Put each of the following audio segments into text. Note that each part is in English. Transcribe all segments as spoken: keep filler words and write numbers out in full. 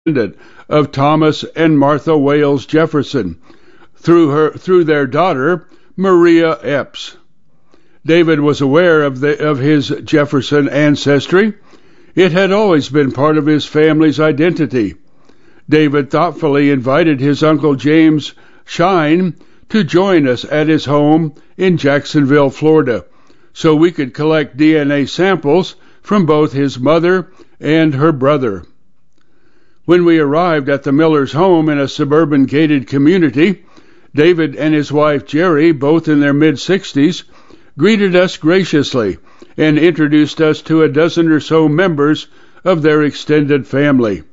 of Thomas and Martha Wales Jefferson through her through their daughter Maria Epps. David was aware of the of his Jefferson ancestry. It had always been part of his family's identity. David thoughtfully invited his uncle James Shine to join us at his home in Jacksonville, Florida, so we could collect D N A samples from both his mother and her brother. When we arrived at the Miller's home in a suburban gated community, David and his wife Jerry, both in their mid-sixties, greeted us graciously and introduced us to a dozen or so members of their extended family.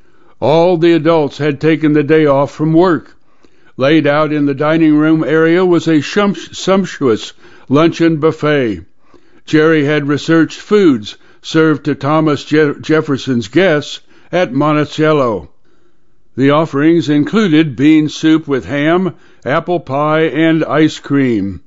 All the adults had taken the day off from work. Laid out in the dining room area was a sumptuous luncheon buffet. Jerry had researched foods served to Thomas Je- Jefferson's guests at Monticello. The offerings included bean soup with ham, apple pie, and ice cream.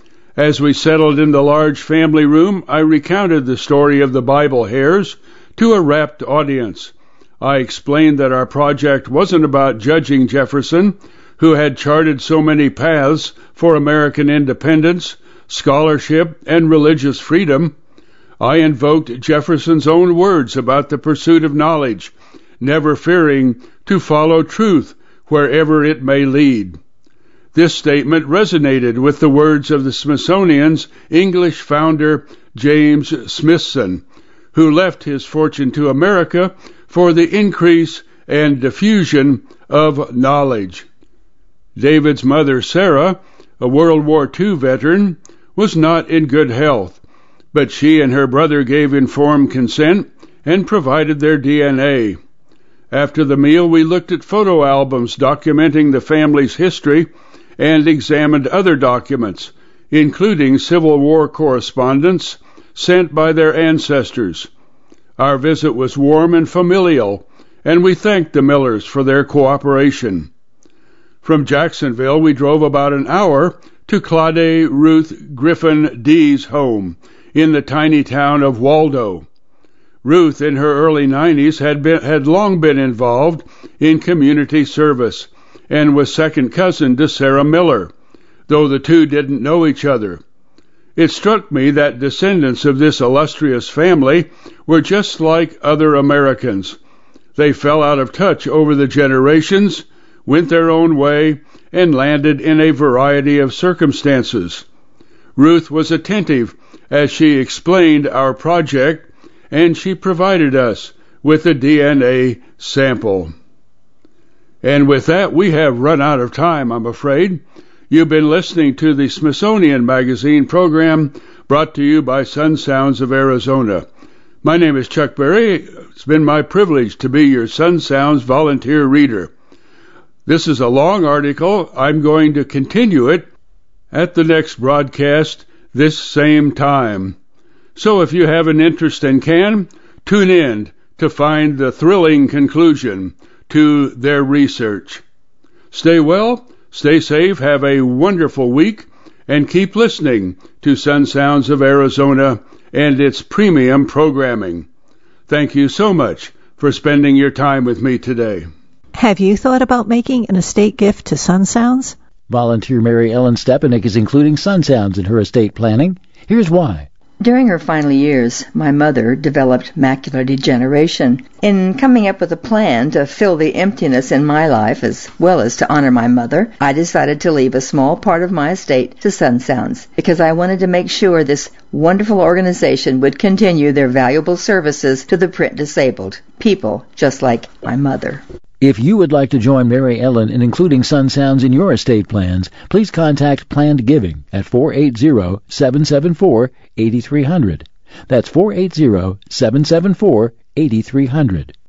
As we settled in the large family room, I recounted the story of the Bible hares to a rapt audience. I explained that our project wasn't about judging Jefferson, who had charted so many paths for American independence, scholarship, and religious freedom. I invoked Jefferson's own words about the pursuit of knowledge, never fearing to follow truth wherever it may lead. This statement resonated with the words of the Smithsonian's English founder, James Smithson, who left his fortune to America for the increase and diffusion of knowledge. David's mother, Sarah, a World War Two veteran, was not in good health, but she and her brother gave informed consent and provided their D N A. After the meal, we looked at photo albums documenting the family's history and examined other documents, including Civil War correspondence sent by their ancestors. Our visit was warm and familial, and we thanked the Millers for their cooperation. From Jacksonville, we drove about an hour to Claude Ruth Griffin Dee's home in the tiny town of Waldo. Ruth, in her early nineties, had been had long been involved in community service and was second cousin to Sarah Miller, though the two didn't know each other. It struck me that descendants of this illustrious family were just like other Americans. They fell out of touch over the generations, went their own way, and landed in a variety of circumstances. Ruth was attentive as she explained our project, and she provided us with a D N A sample. And with that, we have run out of time, I'm afraid. You've been listening to the Smithsonian Magazine program brought to you by Sun Sounds of Arizona. My name is Chuck Berry. It's been my privilege to be your Sun Sounds volunteer reader. This is a long article. I'm going to continue it at the next broadcast this same time. So if you have an interest and can, tune in to find the thrilling conclusion to their research. Stay well, stay safe, have a wonderful week, and keep listening to Sun Sounds of Arizona and its premium programming. Thank you so much for spending your time with me today. Have you thought about making an estate gift to Sun Sounds? Volunteer Mary Ellen Stepanek is including Sun Sounds in her estate planning. Here's why. During her final years, my mother developed macular degeneration. In coming up with a plan to fill the emptiness in my life as well as to honor my mother, I decided to leave a small part of my estate to Sun Sounds because I wanted to make sure this wonderful organization would continue their valuable services to the print disabled, people just like my mother. If you would like to join Mary Ellen in including Sun Sounds in your estate plans, please contact Planned Giving at four eight zero, seven seven four, eight three zero zero. That's four eight zero, seven seven four, eight three zero zero.